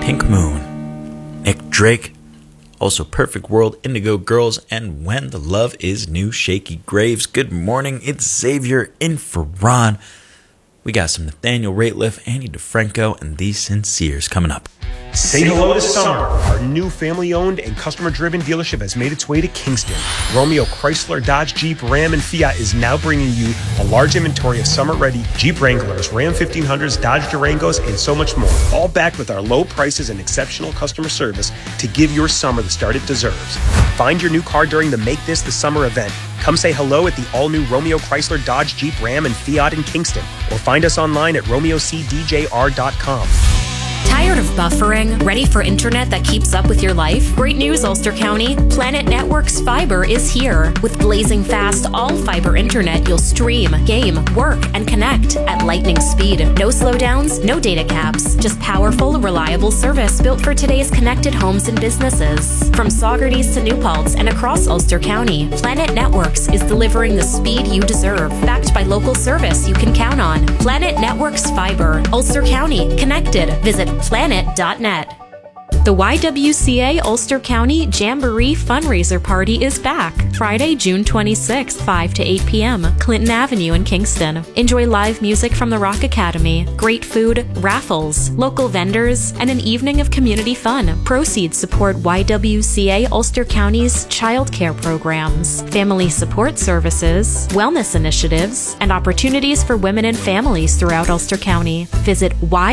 Pink Moon, Nick Drake, also Perfect World, Indigo Girls, and When the Love Is New, Shaky Graves. Good morning, it's Xavier in for Ron. We got some Nathaniel Rateliff, Annie DeFranco, and The Sinceres coming up. Say hello to Summer. Our new family-owned and customer-driven dealership has made its way to Kingston. Romeo Chrysler, Dodge, Jeep, Ram, and Fiat is now bringing you a large inventory of summer-ready Jeep Wranglers, Ram 1500s, Dodge Durangos, and so much more. All backed with our low prices and exceptional customer service to give your summer the start it deserves. Find your new car during the Make This the Summer event. Come say hello at the all-new Romeo Chrysler, Dodge, Jeep, Ram, and Fiat in Kingston. Or find us online at romeocdjr.com. Tired of buffering? Ready for internet that keeps up with your life? Great news, Ulster County. Planet Networks Fiber is here. With blazing fast, all-fiber internet, you'll stream, game, work, and connect at lightning speed. No slowdowns, no data caps. Just powerful, reliable service built for today's connected homes and businesses. From Saugerties to New Paltz and across Ulster County, Planet Networks is delivering the speed you deserve, backed by local service you can count on. Planet Networks Fiber. Ulster County. Connected. Visit planet.net. The YWCA Ulster County Jamboree Fundraiser Party is back. Friday, June 26th, 5 to 8 p.m., Clinton Avenue in Kingston. Enjoy live music from the Rock Academy, great food, raffles, local vendors, and an evening of community fun. Proceeds support YWCA Ulster County's childcare programs, family support services, wellness initiatives, and opportunities for women and families throughout Ulster County. Visit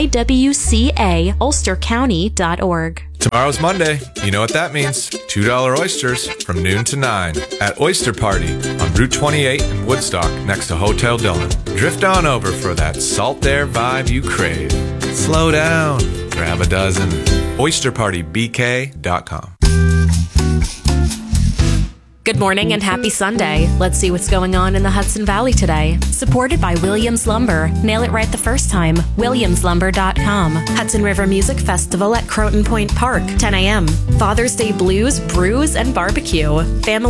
ywcaulstercounty.org. Tomorrow's Monday. You know what that means. $2 oysters from noon to 9 at Oyster Party on Route 28 in Woodstock next to Hotel Dillon. Drift on over for that salt air vibe you crave. Slow down. Grab a dozen. OysterPartyBK.com. Good morning and happy Sunday. Let's see what's going on in the Hudson Valley today. Supported by Williams Lumber. Nail it right the first time. WilliamsLumber.com. Hudson River Music Festival at Croton Point Park, 10 a.m. Father's Day Blues, Brews, and Barbecue. Family